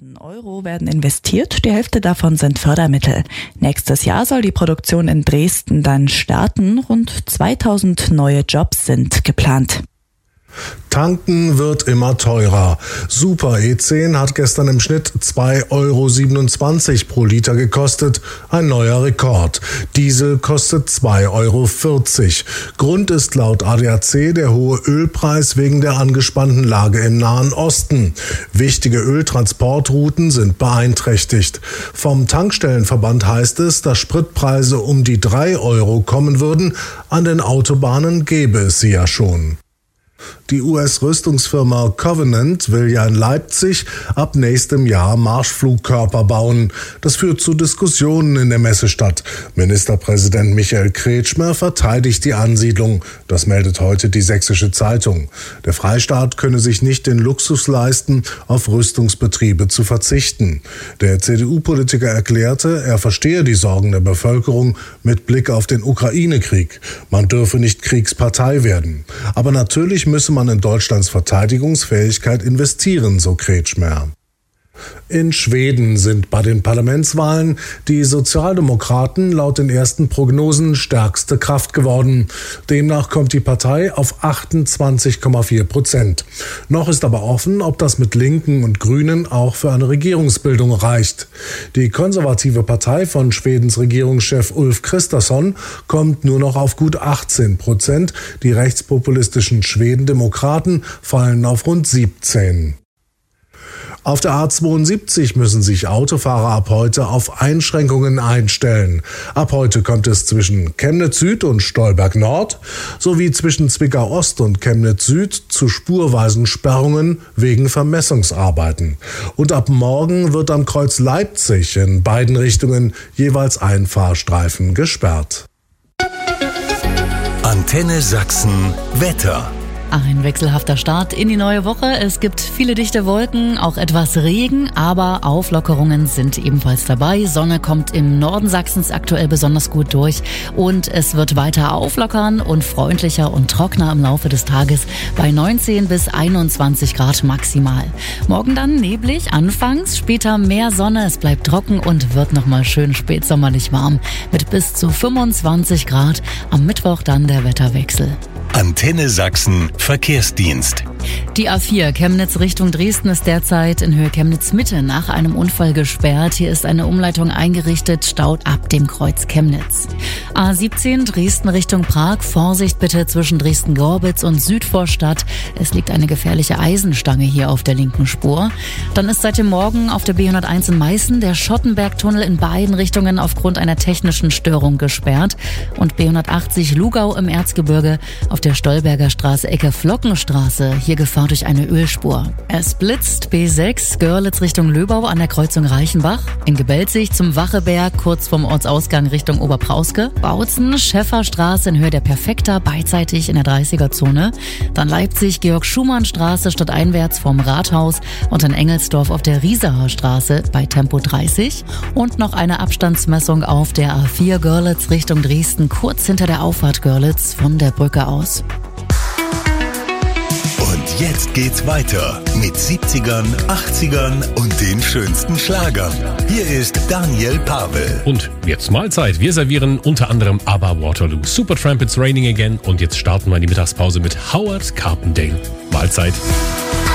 Milliarden Euro werden investiert, die Hälfte davon sind Fördermittel. Nächstes Jahr soll die Produktion in Dresden dann starten. Rund 2000 neue Jobs sind geplant. Tanken wird immer teurer. Super E10 hat gestern im Schnitt 2,27 € pro Liter gekostet. Ein neuer Rekord. Diesel kostet 2,40 €. Grund ist laut ADAC der hohe Ölpreis wegen der angespannten Lage im Nahen Osten. Wichtige Öltransportrouten sind beeinträchtigt. Vom Tankstellenverband heißt es, dass Spritpreise um die 3 € kommen würden. An den Autobahnen gäbe es sie ja schon. Die US-Rüstungsfirma Covenant will ja in Leipzig ab nächstem Jahr Marschflugkörper bauen. Das führt zu Diskussionen in der Messestadt. Ministerpräsident Michael Kretschmer verteidigt die Ansiedlung. Das meldet heute die Sächsische Zeitung. Der Freistaat könne sich nicht den Luxus leisten, auf Rüstungsbetriebe zu verzichten. Der CDU-Politiker erklärte, er verstehe die Sorgen der Bevölkerung mit Blick auf den Ukraine-Krieg. Man dürfe nicht Kriegspartei werden. Aber natürlich müsse man in Deutschlands Verteidigungsfähigkeit investieren, so Kretschmer. In Schweden sind bei den Parlamentswahlen die Sozialdemokraten laut den ersten Prognosen stärkste Kraft geworden. Demnach kommt die Partei auf 28,4%. Noch ist aber offen, ob das mit Linken und Grünen auch für eine Regierungsbildung reicht. Die konservative Partei von Schwedens Regierungschef Ulf Kristersson kommt nur noch auf gut 18%. Die rechtspopulistischen Schwedendemokraten fallen auf rund 17%. Auf der A72 müssen sich Autofahrer ab heute auf Einschränkungen einstellen. Ab heute kommt es zwischen Chemnitz Süd und Stolberg Nord sowie zwischen Zwickau Ost und Chemnitz Süd zu spurweisen Sperrungen wegen Vermessungsarbeiten. Und ab morgen wird am Kreuz Leipzig in beiden Richtungen jeweils ein Fahrstreifen gesperrt. Antenne Sachsen Wetter. Ein wechselhafter Start in die neue Woche. Es gibt viele dichte Wolken, auch etwas Regen, aber Auflockerungen sind ebenfalls dabei. Sonne kommt im Norden Sachsens aktuell besonders gut durch und es wird weiter auflockern und freundlicher und trockener im Laufe des Tages bei 19 bis 21 Grad maximal. Morgen dann neblig, anfangs, später mehr Sonne, es bleibt trocken und wird nochmal schön spätsommerlich warm mit bis zu 25 Grad. Am Mittwoch dann der Wetterwechsel. Antenne Sachsen Verkehrsdienst. Die A4 Chemnitz Richtung Dresden ist derzeit in Höhe Chemnitz-Mitte nach einem Unfall gesperrt. Hier ist eine Umleitung eingerichtet, staut ab dem Kreuz Chemnitz. A17 Dresden Richtung Prag. Vorsicht bitte zwischen Dresden-Gorbitz und Südvorstadt. Es liegt eine gefährliche Eisenstange hier auf der linken Spur. Dann ist seit dem Morgen auf der B101 in Meißen der Schottenbergtunnel in beiden Richtungen aufgrund einer technischen Störung gesperrt. Und B180 Lugau im Erzgebirge auf der Stolberger Straße Ecke Flockenstraße. Hier Gefahr durch eine Ölspur. Es blitzt B6 Görlitz Richtung Löbau an der Kreuzung Reichenbach. In Gebelzig zum Wacheberg kurz vom Ortsausgang Richtung Oberprauske. Bautzen Schäfferstraße in Höhe der Perfekta beidseitig in der 30er-Zone. Dann Leipzig Georg-Schumann-Straße stadteinwärts vom Rathaus und in Engelsdorf auf der Riesacher Straße bei Tempo 30. Und noch eine Abstandsmessung auf der A4 Görlitz Richtung Dresden kurz hinter der Auffahrt Görlitz von der Brücke aus. Und jetzt geht's weiter mit 70ern, 80ern und den schönsten Schlagern. Hier ist Daniel Pavel. Und jetzt Mahlzeit. Wir servieren unter anderem ABBA Waterloo, Supertramp It's Raining Again und jetzt starten wir in die Mittagspause mit Howard Carpendale. Mahlzeit.